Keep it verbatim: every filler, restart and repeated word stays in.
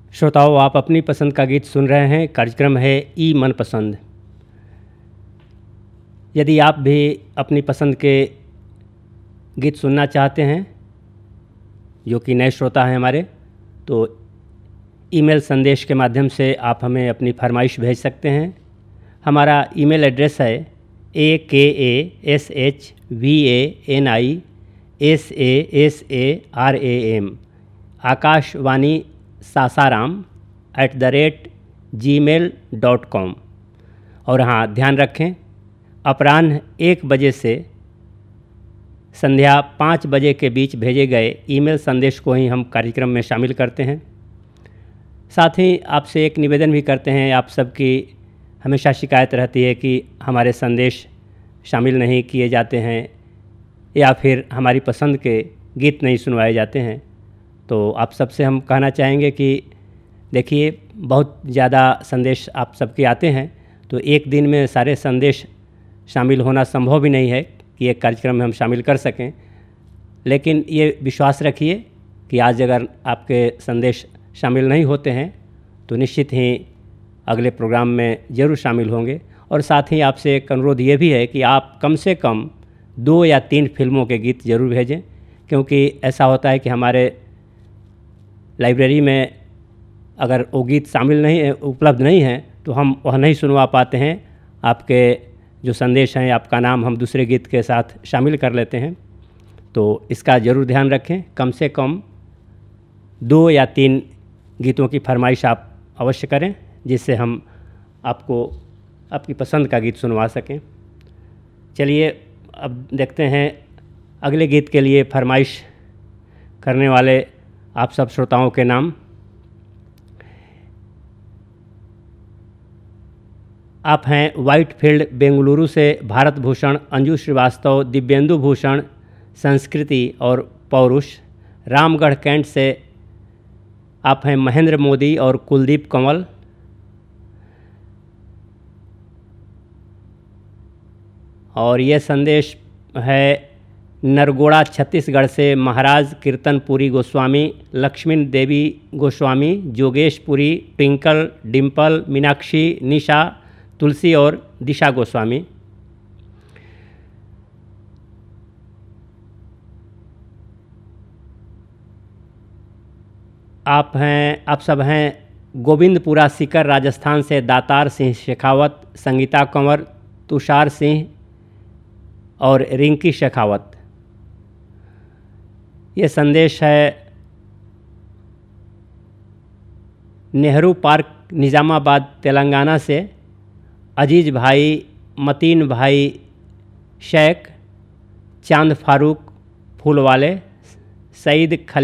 श्रोताओं, आप अपनी पसंद का गीत सुन रहे हैं। कार्यक्रम है ई मन पसंद। यदि आप भी अपनी पसंद के गीत सुनना चाहते हैं, जो कि नए श्रोता हैं हमारे, तो ईमेल संदेश के माध्यम से आप हमें अपनी फरमाइश भेज सकते हैं। हमारा ईमेल एड्रेस है ए के A S H V A N I S A S A R A M Akashvani Sasaram at the rate ji mail dot com. और हाँ, ध्यान रखें, अपराह्न एक बजे से संध्या पाँच बजे के बीच भेजे गए ईमेल संदेश को ही हम कार्यक्रम में शामिल करते हैं। साथ ही आपसे एक निवेदन भी करते हैं। आप सबकी हमेशा शिकायत रहती है कि हमारे संदेश शामिल नहीं किए जाते हैं या फिर हमारी पसंद के गीत नहीं सुनवाए जाते हैं। तो आप सबसे हम कहना चाहेंगे कि देखिए, बहुत ज़्यादा संदेश आप सबके आते हैं, तो एक दिन में सारे संदेश शामिल होना संभव भी नहीं है कि एक कार्यक्रम में हम शामिल कर सकें। लेकिन ये विश्वास रखिए कि आज अगर आपके संदेश शामिल नहीं होते हैं तो निश्चित ही अगले प्रोग्राम में ज़रूर शामिल होंगे। और साथ ही आपसे एक अनुरोध ये भी है कि आप कम से कम दो या तीन फिल्मों के गीत ज़रूर भेजें, क्योंकि ऐसा होता है कि हमारे लाइब्रेरी में अगर वो गीत शामिल नहीं उपलब्ध नहीं हैं तो हम वह नहीं सुनवा पाते हैं। आपके जो संदेश हैं, आपका नाम हम दूसरे गीत के साथ शामिल कर लेते हैं। तो इसका ज़रूर ध्यान रखें। कम से कम दो या तीन गीतों की फरमाइश आप अवश्य करें, जिससे हम आपको आपकी पसंद का गीत सुनवा सकें। चलिए अब देखते हैं अगले गीत के लिए फरमाइश करने वाले आप सब श्रोताओं के नाम। आप हैं वाइटफील्ड बेंगलुरु से भारत भूषण, अंजू श्रीवास्तव, दिव्येंदु भूषण, संस्कृति और पौरुष। रामगढ़ कैंट से आप हैं महेंद्र मोदी और कुलदीप कंवल। और ये संदेश है नरगोड़ा छत्तीसगढ़ से महाराज कीर्तनपुरी गोस्वामी, लक्ष्मी देवी गोस्वामी, जोगेशपुरी, ट्विंकल, डिम्पल, मीनाक्षी, निशा, तुलसी और दिशा गोस्वामी। आप हैं आप सब हैं गोविंदपुरा सीकर राजस्थान से दातार सिंह शेखावत, संगीता कंवर, तुषार सिंह और रिंकी शेखावत। ये संदेश है नेहरू पार्क निज़ामाबाद तेलंगाना से अजीज़ भाई, मतीन भाई शेख, चांद फारूक फूलवाले, सईद खली